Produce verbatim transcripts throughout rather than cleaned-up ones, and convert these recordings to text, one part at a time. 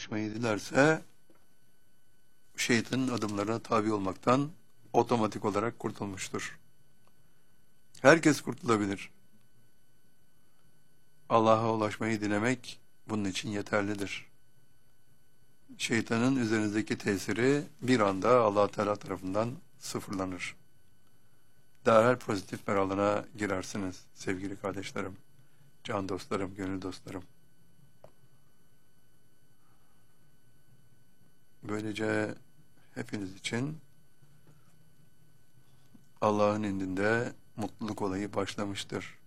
ulaşmayı dilerse şeytanın adımlarına tabi olmaktan otomatik olarak kurtulmuştur. Herkes kurtulabilir. Allah'a ulaşmayı dilemek bunun için yeterlidir. Şeytanın üzerinizdeki tesiri bir anda Allah Teala tarafından sıfırlanır. Derhal pozitif bir alana girersiniz sevgili kardeşlerim, can dostlarım, gönül dostlarım. Böylece hepiniz için Allah'ın indinde mutluluk olayı başlamıştır.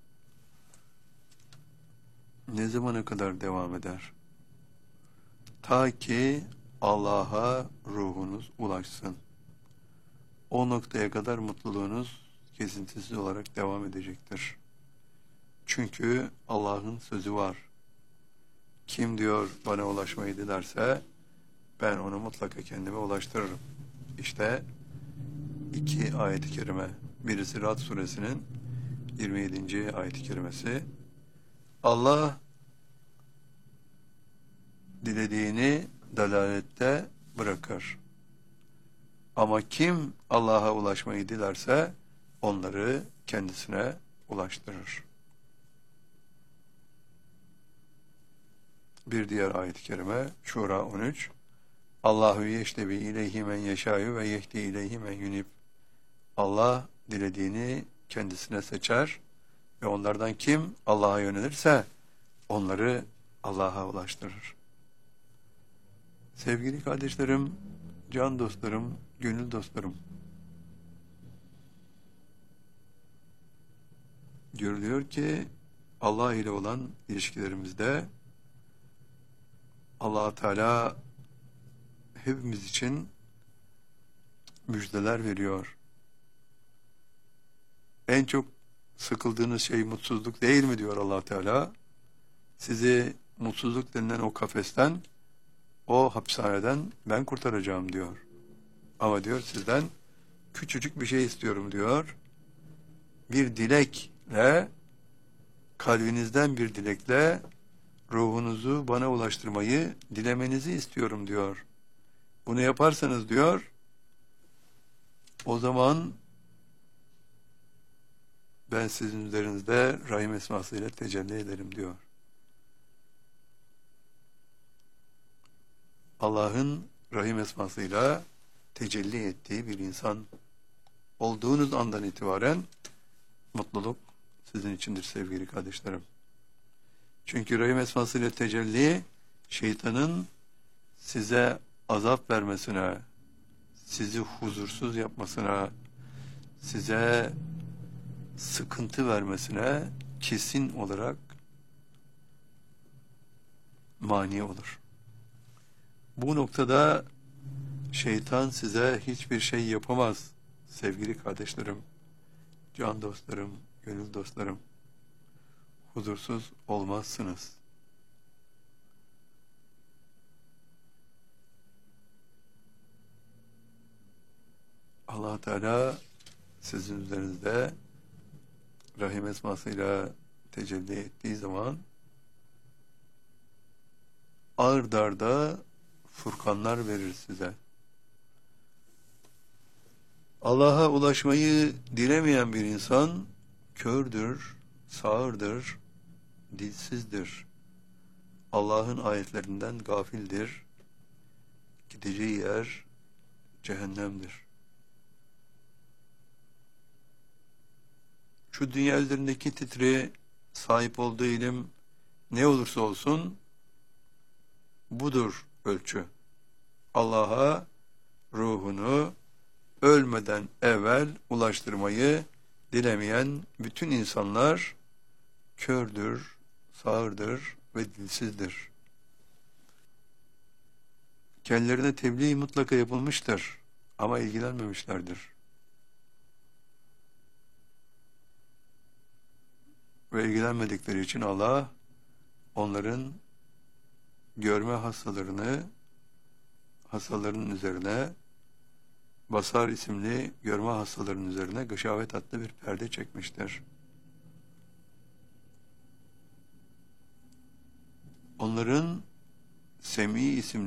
Ne zamana kadar devam eder? Ta ki Allah'a ruhunuz ulaşsın. O noktaya kadar mutluluğunuz kesintisiz olarak devam edecektir. Çünkü Allah'ın sözü var. Kim diyor bana ulaşmayı dilerse ben onu mutlaka kendime ulaştırırım. İşte iki ayet-i kerime. Birisi Ra'd suresinin yirmi yedinci ayet-i kerimesi. Allah dilediğini dalalette bırakır. Ama kim Allah'a ulaşmayı dilerse onları kendisine ulaştırır. Bir diğer ayet-i kerime Şura on üç. Allahu yeştebi ileyhi men yeşâyu ve yehdi ileyhi men yunib. Allah dilediğini kendisine seçer ve onlardan kim Allah'a yönelirse onları Allah'a ulaştırır. Sevgili kardeşlerim, can dostlarım, gönül dostlarım, görülüyor ki Allah ile olan ilişkilerimizde Allah Teala hepimiz için müjdeler veriyor. En çok sıkıldığınız şey mutsuzluk değil mi diyor Allah Teala? Sizi mutsuzluk denilen o kafesten, o hapishaneden ben kurtaracağım diyor. Ama diyor sizden küçücük bir şey istiyorum diyor. Bir dilekle, kalbinizden bir dilekle ruhunuzu bana ulaştırmayı dilemenizi istiyorum diyor. Bunu yaparsanız diyor, o zaman ben sizin üzerinizde Rahim esmasıyla tecelli ederim diyor. Allah'ın Rahim esmasıyla tecelli ettiği bir insan olduğunuz andan itibaren mutluluk sizin içindir sevgili kardeşlerim. Çünkü Rahim esmasıyla tecelli şeytanın size azap vermesine, sizi huzursuz yapmasına, size sıkıntı vermesine kesin olarak mani olur. Bu noktada şeytan size hiçbir şey yapamaz sevgili kardeşlerim, can dostlarım, gönül dostlarım. Huzursuz olmazsınız. Allah Teala sizin üzerinizde Rahim esmasıyla tecelli ettiği zaman ard arda furkanlar verir size. Allah'a ulaşmayı dilemeyen bir insan kördür, sağırdır, dilsizdir. Allah'ın ayetlerinden gafildir. Gideceği yer cehennemdir. Şu dünya üzerindeki titri, sahip olduğu ilim ne olursa olsun budur ölçü. Allah'a ruhunu ölmeden evvel ulaştırmayı dilemeyen bütün insanlar kördür, sağırdır ve dilsizdir. Kendilerine tebliğ mutlaka yapılmıştır ama ilgilenmemişlerdir. Ve ilgilenmedikleri için Allah onların görme hastalarını hastalarının üzerine, basar isimli görme hastalarının üzerine gışavet adlı bir perde çekmiştir. Onların Semî isimli